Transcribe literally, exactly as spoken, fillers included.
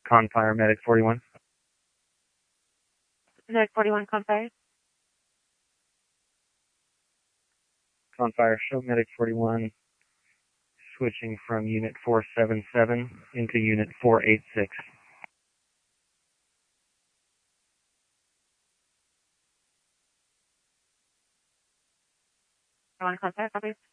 Confire, Medic forty-one. Medic forty-one, Confire. Confire, show Medic forty-one switching from Unit four seven seven into Unit four eight six. I want to Confire, copy.